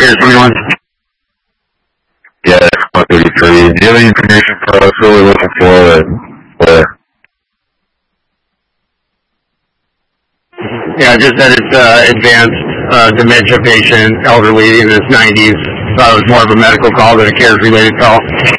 Here's 21. Yeah, that's 133. Do you have any information for us? What we're looking for? Yeah, just that it's advanced dementia patient, elderly in his 90s. Thought it was more of a medical call than a cares-related call.